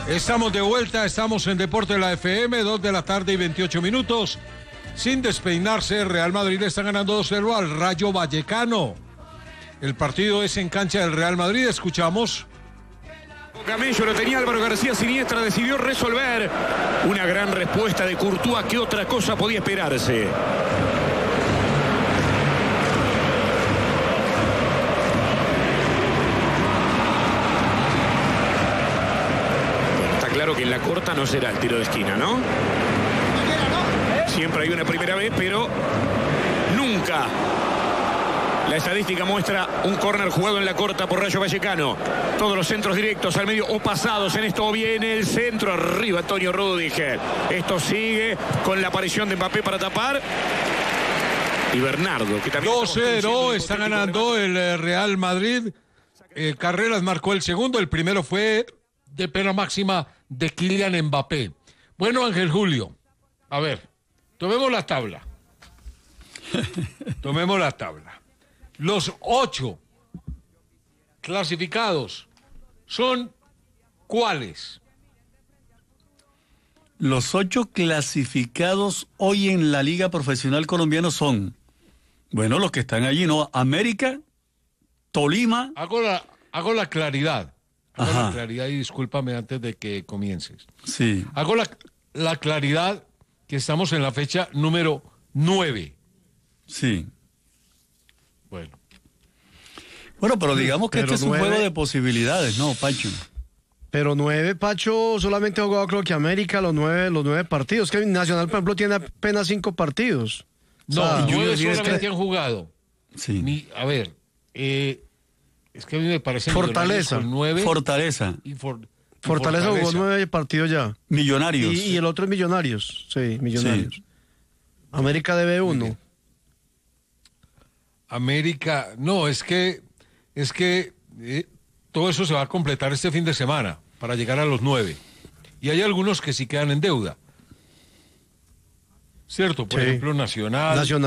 Estamos de vuelta, estamos en Deporte de la FM, 2 de la tarde y 28 minutos. Sin despeinarse, Real Madrid está ganando 2-0 al Rayo Vallecano. El partido es en cancha del Real Madrid, escuchamos. Camello lo tenía Álvaro García Siniestra, decidió resolver. Una gran respuesta de Courtois, ¿qué otra cosa podía esperarse? Claro que en la corta no será el tiro de esquina, ¿no? Siempre hay una primera vez, pero nunca. La estadística muestra un córner jugado en la corta por Rayo Vallecano. Todos los centros directos al medio o pasados. En esto viene el centro. Arriba Antonio Rüdiger. Esto sigue con la aparición de Mbappé para tapar. Y Bernardo, que también... 2-0, está ganando el Real Madrid. Carreras marcó el segundo. El primero fue de pena máxima de Kylian Mbappé. Bueno, Ángel Julio, a ver, tomemos la tabla. Tomemos la tabla. Los 8 clasificados son ¿cuáles? Los 8 clasificados hoy en la Liga Profesional Colombiana son, bueno, los que están allí, ¿no? América, Tolima. Hago la claridad. Hago la claridad y discúlpame antes de que comiences. Sí. Hago la claridad que estamos en la fecha número 9. Sí. Bueno, pero digamos que este es un juego de posibilidades, ¿no, Pacho? Pero 9, Pacho, solamente ha jugado creo que América los 9 partidos. Que Nacional, por ejemplo, tiene apenas 5 partidos. No, 9 solamente han jugado. Sí. A ver, es que a mí me parece... Fortaleza. 9 Fortaleza. Fortaleza jugó 9 partidos ya. Millonarios. Y el otro es Millonarios. Sí, Millonarios. Sí. América debe 1. América... No, es que todo eso se va a completar este fin de semana para llegar a los 9. Y hay algunos que sí quedan en deuda. ¿Cierto? Por ejemplo, Nacional.